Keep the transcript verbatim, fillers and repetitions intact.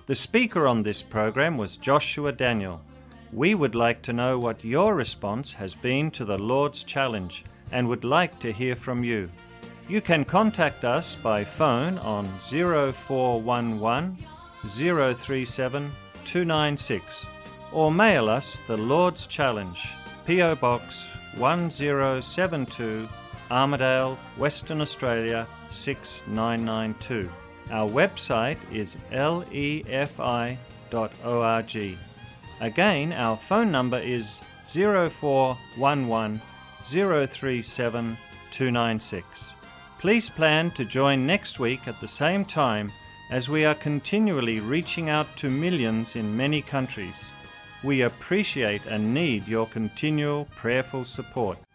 The speaker on this program was Joshua Daniel. We would like to know what your response has been to the Lord's Challenge and would like to hear from you. You can contact us by phone on zero four one one, zero three seven, two nine six or mail us the Lord's Challenge, P O Box one zero seven two, Armidale, Western Australia six nine nine two. Our website is lefi dot org. Again, our phone number is zero four one one, zero three seven, two nine six. Please plan to join next week at the same time as we are continually reaching out to millions in many countries. We appreciate and need your continual prayerful support.